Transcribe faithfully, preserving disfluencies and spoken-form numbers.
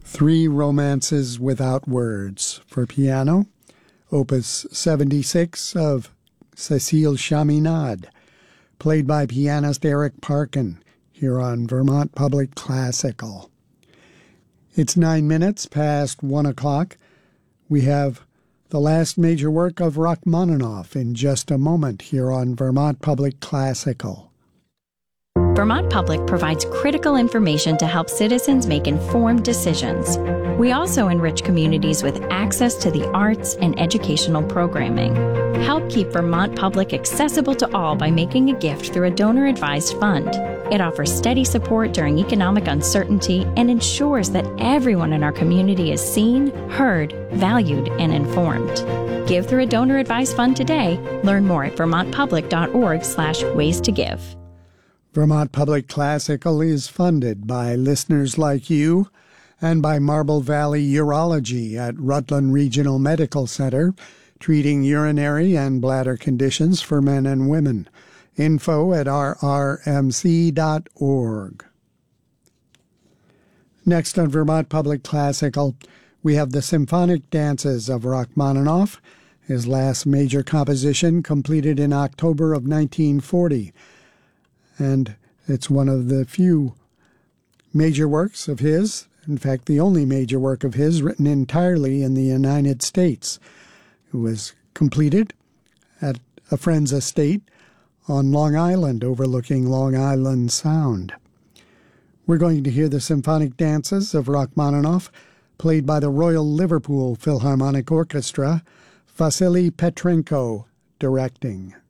Three Romances Without Words for piano, opus seventy-six of Cécile Chaminade, played by pianist Eric Parkin, here on Vermont Public Classical. It's nine minutes past one o'clock. We have the last major work of Rachmaninoff in just a moment here on Vermont Public Classical. Vermont Public provides critical information to help citizens make informed decisions. We also enrich communities with access to the arts and educational programming. Help keep Vermont Public accessible to all by making a gift through a donor-advised fund. It offers steady support during economic uncertainty and ensures that everyone in our community is seen, heard, valued, and informed. Give through a donor-advised fund today. Learn more at vermontpublic.org slash ways to give. Vermont Public Classical is funded by listeners like you and by Marble Valley Urology at Rutland Regional Medical Center, treating urinary and bladder conditions for men and women. Info at r r m c dot org. Next on Vermont Public Classical, we have the Symphonic Dances of Rachmaninoff, his last major composition completed in October of nineteen forty. And it's one of the few major works of his, in fact, the only major work of his written entirely in the United States. It was completed at a friend's estate on Long Island, overlooking Long Island Sound. We're going to hear the Symphonic Dances of Rachmaninoff, played by the Royal Liverpool Philharmonic Orchestra, Vasily Petrenko directing.